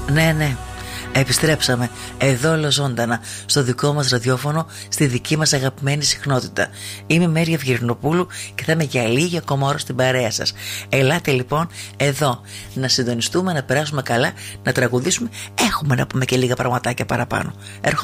Ναι. Επιστρέψαμε εδώ ολοζώντανα στο δικό μας ραδιόφωνο, στη δική μας αγαπημένη συχνότητα. Είμαι η Μέρη Ευγερινοπούλου και θα είμαι για λίγη ακόμα ώρα στην παρέα σας. Ελάτε λοιπόν εδώ να συντονιστούμε, να περάσουμε καλά, να τραγουδήσουμε. Έχουμε να πούμε και λίγα πραγματάκια παραπάνω.